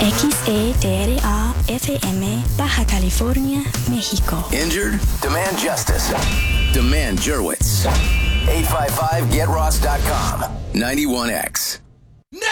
XEDRA FM, Baja California, México. Injured? Demand justice. Demand Jurwitz. 855GetRoss.com. 91X.